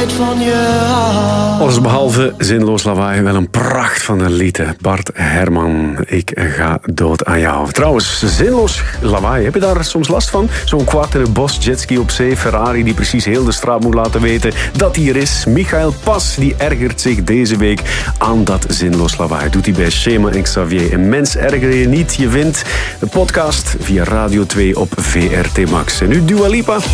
altijd van je hou. Alles behalve zinloos lawaai, wel een pracht van een lied. Bart Herman, ik ga dood aan jou. Trouwens, zinloos lawaai, heb je daar soms last van? Zo'n kwart in een bos, jetski op zee, Ferrari die precies heel de straat moet laten weten dat hij er is. Michael Pas, die ergert zich deze week aan dat zinloos lawaai. Doet hij bij Schema en Xavier. Een mens erger je niet. Je vindt de podcast via Radio 2 op VRT Max. En nu Dua Lipa.